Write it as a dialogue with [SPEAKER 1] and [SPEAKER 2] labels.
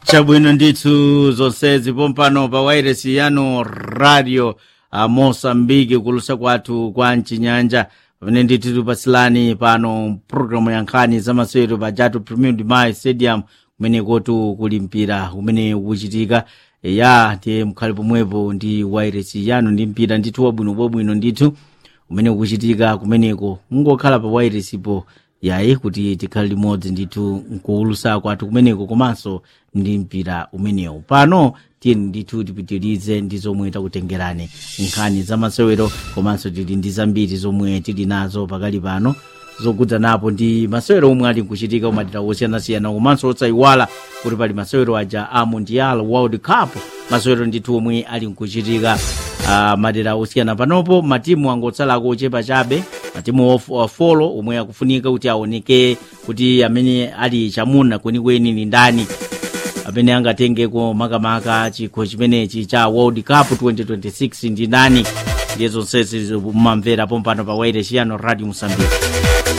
[SPEAKER 1] Chabwino ndithu zonsezi pompano pa wairesi yano radio Mosambiki kulusa kwathu kwa Mchinyanja pamene ndithu tupasilani pano programu ya nkhani za masewero pa Jatu Premier Mai Stadium kumene kotu kuli mpira umene ukuchitika ya te mkhali pomwepo ndi wairesi yano ndi mpira ndithu wabwino ndithu umene ukuchitika kumeneko mungokhala pa wairesi po yayi kuti tikhale limodzi ndithu nkuulusa kwathu kumeneko komanso ndi mpira umenewu pano tiyeni ndithu tipitirize ndi zomwe takutengerani nkhani za masewero komanso tili ndi zambiri zomwe tili nazo pakali pano zokudzanapo ndi masewero omwe ali nkuchitika umadera osiyanasiyana komanso osayiwala kuti pali masewero aja a Mundial World Cup masewero ndithu omwe ali nkuchitika madera osiyana panopo matimu angotsalako ochepa chabe matimu ofolo omwe akufunika kuti aoneke kuti amene ali chamuna kwenikweni ni ndani amene angatengeko makamaka chikho chimenechi cha World Cup 2026 ndi ndani ndizo zonsezi mumamvera pompano pa wairesi yano Radio Mosambiki.